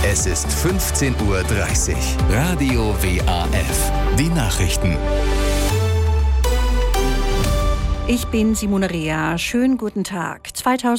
Es ist 15:30 Uhr. Radio WAF. Die Nachrichten. Ich bin Simone Rea. Schönen guten Tag.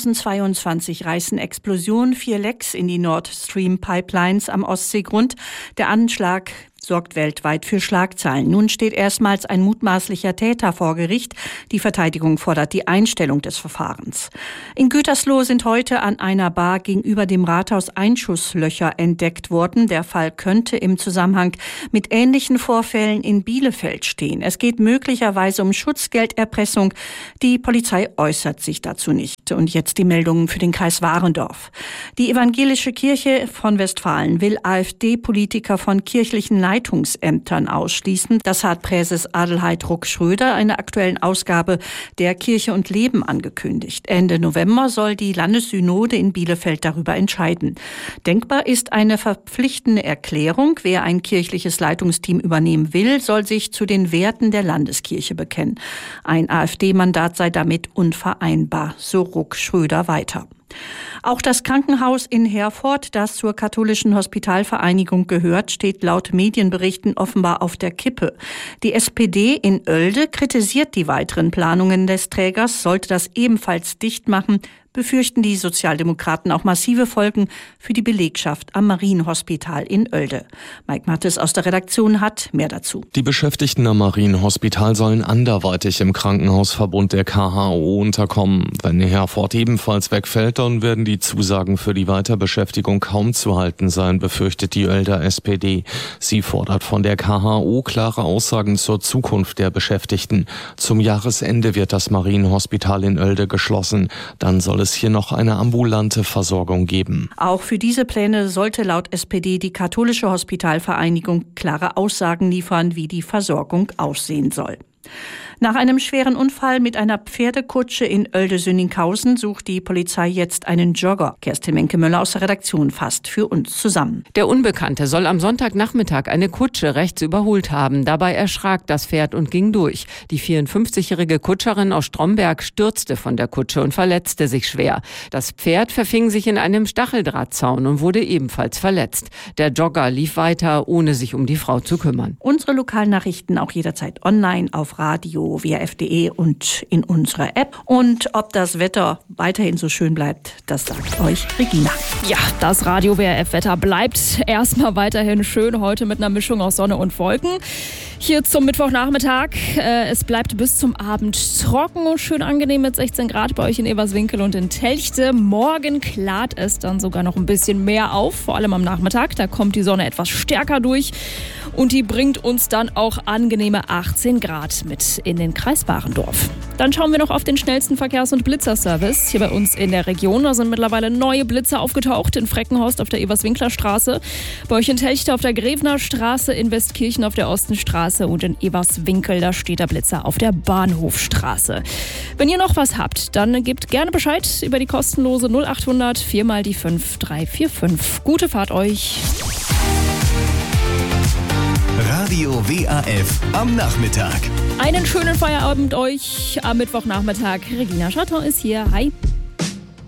2022 reißen Explosion 4 Lecks in die Nord Stream Pipelines am Ostseegrund. Der Anschlag sorgt weltweit für Schlagzeilen. Nun steht erstmals ein mutmaßlicher Täter vor Gericht. Die Verteidigung fordert die Einstellung des Verfahrens. In Gütersloh sind heute an einer Bar gegenüber dem Rathaus Einschusslöcher entdeckt worden. Der Fall könnte im Zusammenhang mit ähnlichen Vorfällen in Bielefeld stehen. Es geht möglicherweise um Schutzgelderpressung. Die Polizei äußert sich dazu nicht. Und jetzt die Meldungen für den Kreis Warendorf. Die Evangelische Kirche von Westfalen will AfD-Politiker von kirchlichen Leitungsämtern ausschließen. Das hat Präses Adelheid Ruck-Schröder in der aktuellen Ausgabe der Kirche und Leben angekündigt. Ende November soll die Landessynode in Bielefeld darüber entscheiden. Denkbar ist eine verpflichtende Erklärung. Wer ein kirchliches Leitungsteam übernehmen will, soll sich zu den Werten der Landeskirche bekennen. Ein AfD-Mandat sei damit unvereinbar, so Ruck-Schröder weiter. Auch das Krankenhaus in Herford, das zur katholischen Hospitalvereinigung gehört, steht laut Medienberichten offenbar auf der Kippe. Die SPD in Oelde kritisiert die weiteren Planungen des Trägers. Sollte das ebenfalls dicht machen, befürchten die Sozialdemokraten auch massive Folgen für die Belegschaft am Marienhospital in Oelde. Mike Mattes aus der Redaktion hat mehr dazu. Die Beschäftigten am Marienhospital sollen anderweitig im Krankenhausverbund der KHO unterkommen. Wenn Herford ebenfalls wegfällt, dann werden die Zusagen für die Weiterbeschäftigung kaum zu halten sein, befürchtet die Oelder SPD. Sie fordert von der KHO klare Aussagen zur Zukunft der Beschäftigten. Zum Jahresende wird das Marienhospital in Oelde geschlossen. Dann soll es hier noch eine ambulante Versorgung geben. Auch für diese Pläne sollte laut SPD die katholische Hospitalvereinigung klare Aussagen liefern, wie die Versorgung aussehen soll. Nach einem schweren Unfall mit einer Pferdekutsche in Oelde-Sünninghausen sucht die Polizei jetzt einen Jogger. Kerstin Menke-Möller aus der Redaktion fasst für uns zusammen. Der Unbekannte soll am Sonntagnachmittag eine Kutsche rechts überholt haben. Dabei erschrak das Pferd und ging durch. Die 54-jährige Kutscherin aus Stromberg stürzte von der Kutsche und verletzte sich schwer. Das Pferd verfing sich in einem Stacheldrahtzaun und wurde ebenfalls verletzt. Der Jogger lief weiter, ohne sich um die Frau zu kümmern. Unsere Lokalnachrichten auch jederzeit online auf Radio WAF.de und in unserer App. Und ob das Wetter weiterhin so schön bleibt, das sagt euch Regina. Ja, das Radio WAF-Wetter bleibt erstmal weiterhin schön, heute mit einer Mischung aus Sonne und Wolken. Hier zum Mittwochnachmittag. Es bleibt bis zum Abend trocken und schön angenehm mit 16 Grad bei euch in Eberswinkel und in Telchte. Morgen klart es dann sogar noch ein bisschen mehr auf, vor allem am Nachmittag. Da kommt die Sonne etwas stärker durch und die bringt uns dann auch angenehme 18 Grad mit in den Kreis Warendorf. Dann schauen wir noch auf den schnellsten Verkehrs- und Blitzerservice hier bei uns in der Region. Da sind mittlerweile neue Blitzer aufgetaucht in Freckenhorst auf der Eberswinkler Straße, bei euch in Telchte auf der Grevner Straße, in Westkirchen auf der Ostenstraße und in Eberswinkel, da steht der Blitzer auf der Bahnhofstraße. Wenn ihr noch was habt, dann gebt gerne Bescheid über die kostenlose 0800 4 mal die 5345. Gute Fahrt euch! Radio WAF am Nachmittag. Einen schönen Feierabend euch am Mittwochnachmittag. Regina Schatter ist hier. Hi!